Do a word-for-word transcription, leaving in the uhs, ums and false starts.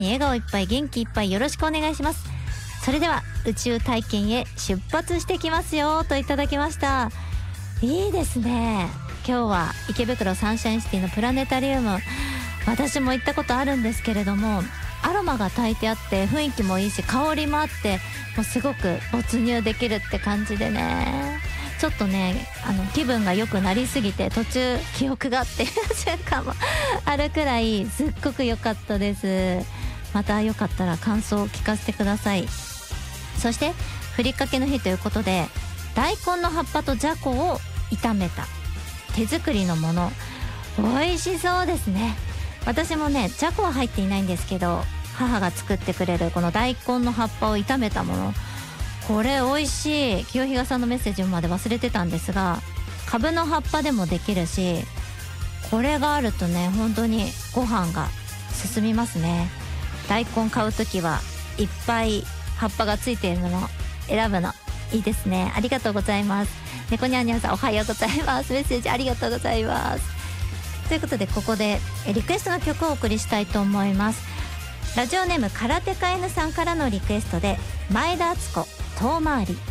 笑顔いっぱい元気いっぱいよろしくお願いします。それでは宇宙体験へ出発してきますよといただきました。いいですね。今日は池袋サンシャインシティのプラネタリウム、私も行ったことあるんですけれども、アロマが焚いてあって雰囲気もいいし香りもあって、もうすごく没入できるって感じでね、ちょっとねあの気分が良くなりすぎて途中記憶がっていう瞬間もあるくらいすっごく良かったです。またよかったら感想を聞かせてください。そしてふりかけの日ということで、大根の葉っぱとじゃこを炒めた手作りのもの、美味しそうですね。私もねじゃこは入っていないんですけど、母が作ってくれるこの大根の葉っぱを炒めたもの、これ美味しい。清比嘉さんのメッセージまで忘れてたんですが、株の葉っぱでもできるし、これがあるとね本当にご飯が進みますね。大根買うときはいっぱい葉っぱがついているのを選ぶのいいですね。ありがとうございます。猫ニャンニャンさんおはようございます。メッセージありがとうございます。ということでここでリクエストの曲をお送りしたいと思います。ラジオネーム空手家 N さんからのリクエストで前田敦子遠回り。